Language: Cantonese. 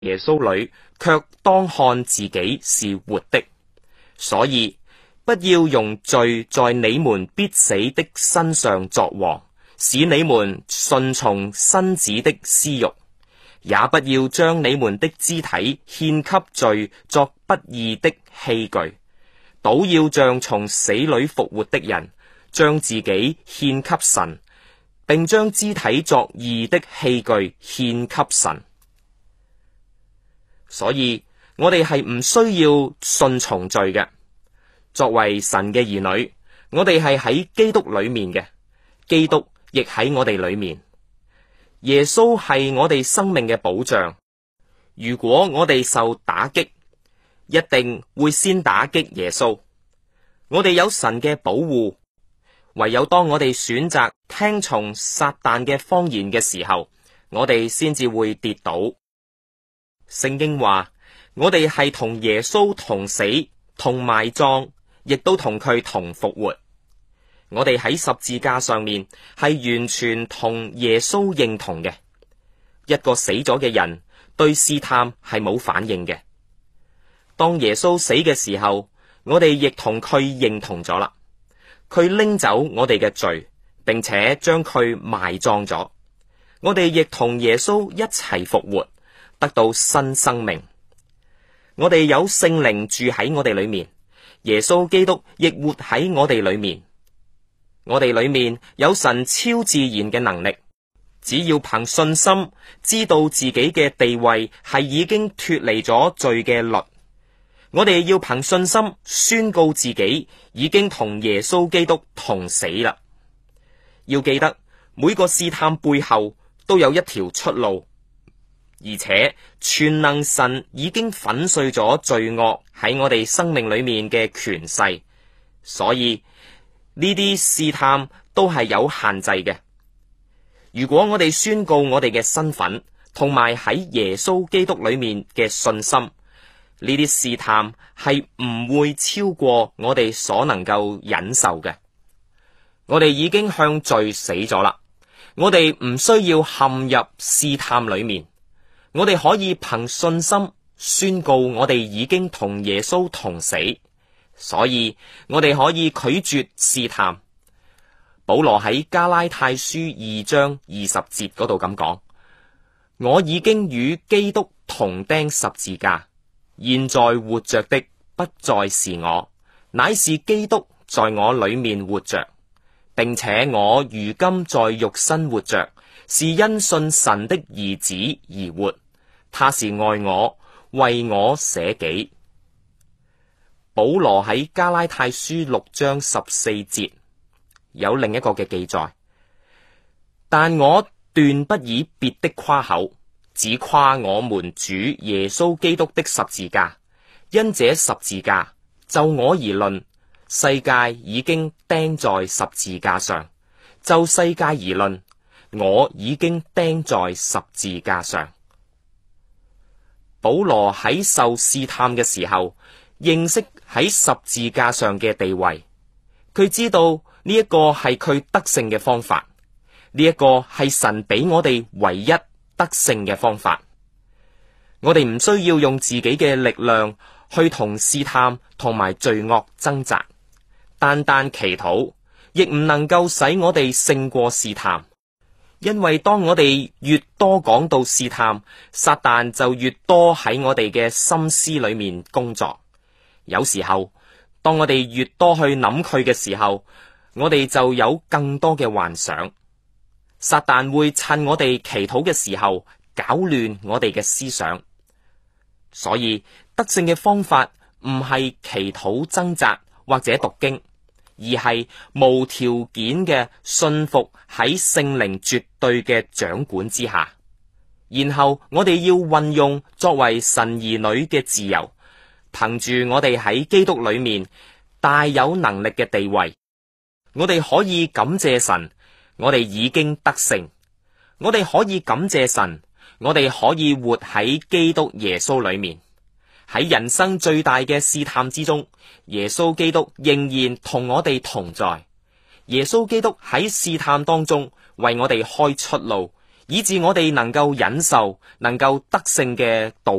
耶穌裏，卻當看自己是活的。所以不要用罪在你們必死的身上作王，使你們順從身子的私欲，也不要將你們的肢體獻給罪作不義的器具，倒要像從死裏復活的人，將自己獻給神，並將肢體作義的器具獻給神。所以我哋係唔需要順從罪嘅。作為神嘅兒女，我哋係喺基督裏面嘅，基督亦喺我哋裏面。耶穌係我哋生命嘅保障。如果我哋受打擊，一定會先打擊耶穌。我哋有神嘅保護，唯有當我哋選擇聽從撒旦嘅謊言嘅時候，我哋先至會跌倒。聖經話，我哋係同耶穌同死，同埋葬，亦都同佢同復活。我哋喺十字架上面係完全同耶穌認同嘅。一個死咗嘅人對試探係冇反應嘅。當耶穌死嘅時候，我哋亦同佢認同咗啦。佢拎走我哋嘅罪，並且將佢埋葬咗。我哋亦同耶穌一齊復活，得到新生命。我哋有聖靈住喺我哋裏面，耶穌基督亦活喺我哋裏面。我哋裏面有神超自然嘅能力，只要憑信心知道自己嘅地位係已經脫離咗罪嘅律。我哋要憑信心宣告自己已經同耶穌基督同死啦。要記得，每個試探背後都有一條出路，而且全能神已經粉碎咗罪惡喺我哋生命裏面嘅權勢，所以呢啲試探都係有限制嘅。如果我哋宣告我哋嘅身份，同埋喺耶穌基督裏面嘅信心，呢啲試探係唔會超過我哋所能夠忍受嘅。我哋已經向罪死咗啦，我哋唔需要陷入試探裏面。我哋可以憑信心宣告我哋已經同耶穌同死，所以我哋可以拒絕試探。保羅喺加拉太書2章20節嗰度咁講：我已經與基督同釘十字架，現在活着的不再是我，乃是基督在我裏面活着，並且我如今在肉身活着，是因信神的兒子而活。他是愛我，為我捨己。保羅喺加拉太書6章14節有另一個嘅記載：但我斷不以別的誇口，只誇我們主耶穌基督的十字架。因這十字架，就我而論，世界已經釘在十字架上；就世界而論，我已經釘在十字架上。保羅喺受試探嘅時候，認識喺十字架上嘅地位，佢知道呢一個係佢得勝嘅方法，呢一個係神俾我哋唯一得勝嘅方法。我哋唔需要用自己嘅力量去同試探同埋罪惡掙扎，單單祈禱亦唔能夠使我哋勝過試探。因為當我哋越多講到試探，撒旦就越多喺我哋嘅心思裏面工作。有時候，當我哋越多去諗佢嘅時候，我哋就有更多嘅幻想。撒旦會趁我哋祈禱嘅時候搞亂我哋嘅思想。所以得勝嘅方法唔係祈禱掙扎或者讀經，而係無條件嘅信服喺聖靈絕對嘅掌管之下，然後我哋要運用作為神兒女嘅自由，憑住我哋喺基督裏面大有能力嘅地位，我哋可以感謝神，我哋已經得勝；我哋可以感謝神，我哋可以活喺基督耶穌裏面。喺人生最大嘅試探之中，耶穌基督仍然同我哋同在。耶穌基督喺試探當中為我哋開出路， 以致我哋能夠忍受、能夠得勝嘅道。